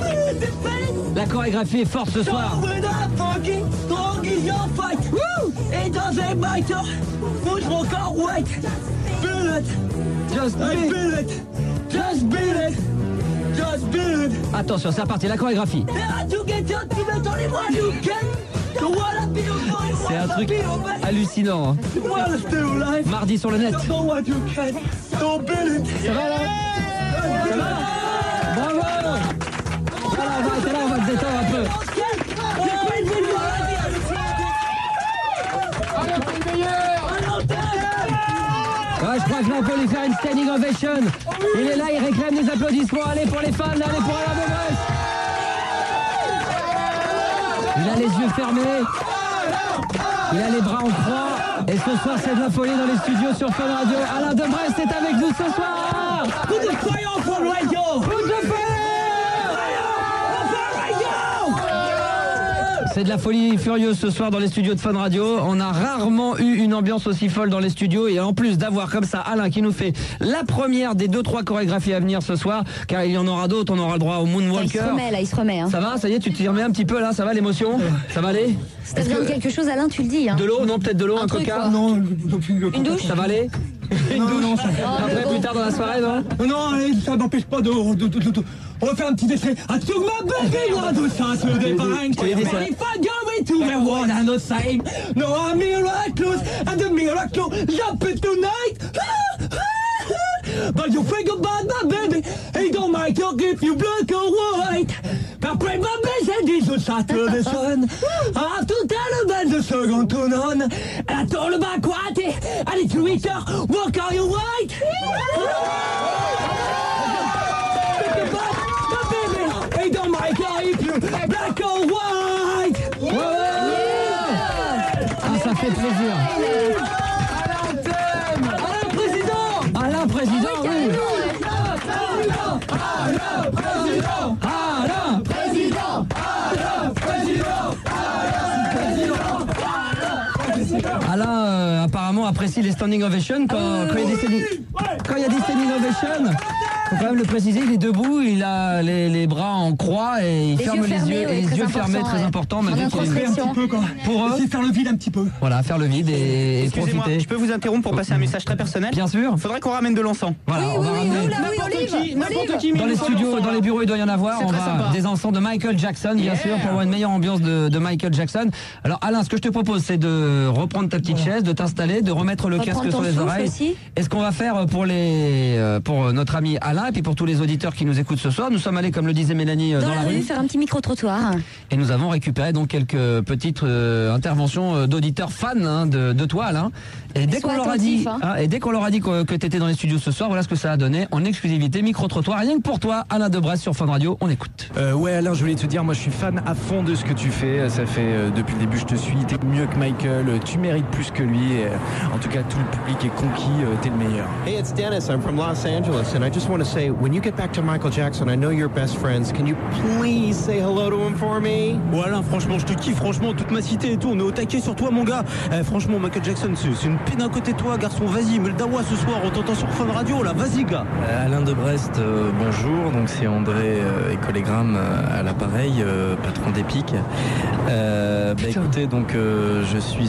La chorégraphie est forte ce soir. Attention, c'est reparti, la chorégraphie. C'est un truc hallucinant. Mardi sur le net. Ça va là? Ça va? Bravo! Voilà, on va arrêter là, on va se détendre un peu. Ouais, je crois que là on peut lui faire une standing ovation. Il est là, il réclame des applaudissements. Allez pour les fans, allez pour Alain de Brest. Il a les yeux fermés. Il a les bras en croix. Et ce soir c'est de la folie dans les studios sur Fun Radio. Alain de Brest est avec nous ce soir. Put the fire on Fun Radio. Put the fire. C'est de la folie furieuse ce soir dans les studios de Fun Radio. On a rarement eu une ambiance aussi folle dans les studios. Et en plus d'avoir comme ça Alain qui nous fait la première des 2-3 chorégraphies à venir ce soir, car il y en aura d'autres, on aura le droit au Moonwalker. Il se remet. Hein. Ça va, ça y est, tu t'y remets un petit peu là, ça va l'émotion? Ça va aller? Si t'as besoin de quelque chose, Alain, tu le dis. Hein. De l'eau? Non, peut-être de l'eau, un truc, coca? quoi. Non, une douche? Ça va aller? Une douche? Non, après, plus tard dans la soirée, non? Non, ça n'empêche pas de refaire un petit extrait. I took my baby one to start to the bank. If I go into the one and the same. No, I'm miraculous and the miracle jump tonight. But you think about my baby. He don't mind talk if you black or white. But pray my best and this will start to the sun. I have to tell about the second to none. And I told about quality. And it's Twitter. Walk on your white. Hey, don't mind if you black or white. Ah, ça fait plaisir. Alain Président, oui. Alain apparemment apprécie les standing ovations quand il y a des standing ovations. Faut quand même le préciser, il est debout, il a les bras en croix et il ferme les yeux, et les yeux fermés, très important. Un petit peu quoi. Pour eux, c'est faire le vide un petit peu. Voilà, faire le vide et Excusez-moi, profiter. je peux vous interrompre pour passer un message très personnel? Bien sûr. Faudrait qu'on ramène de l'encens. Voilà, on va ramener N'importe qui. dans les studios, dans les bureaux, il doit y en avoir. On va des encens de Michael Jackson, bien sûr, pour avoir une meilleure ambiance de Michael Jackson. Alors Alain, ce que je te propose, c'est de reprendre ta petite chaise, de t'installer, de remettre le casque sur les oreilles. Et ce qu'on va faire pour notre ami Alain et puis pour tous les auditeurs qui nous écoutent ce soir, nous sommes allés, comme le disait Mélanie, dans la rue faire un petit micro-trottoir. Et nous avons récupéré donc quelques petites interventions d'auditeurs fans de toi, Alain. Et dès qu'on leur a dit, que tu étais dans les studios ce soir, voilà ce que ça a donné en exclusivité, micro-trottoir, rien que pour toi, Alain de Brest sur Fun Radio, on écoute. Ouais Alain, je voulais te dire, moi je suis fan à fond de ce que tu fais, ça fait depuis le début je te suis, t'es mieux que Michael, tu mérites plus que lui, et, en tout cas tout le public est conquis, t'es le meilleur. Hey, it's Dennis, I'm from Los Angeles and I just want to say, when you get back to Michael Jackson, I know you're best friends, can you please say hello to him for me? Ouais Alain, franchement je te kiffe, franchement toute ma cité et tout, on est au taquet sur toi mon gars. Franchement Michael Jackson c'est une pine à côté de toi garçon, vas-y, mets le dawa ce soir, on t'entend sur Fun Radio là, vas-y gars. Alain de Brest, bonjour, donc c'est André Écolégramme à l'appareil, patron d'Epic. Écoutez, donc je suis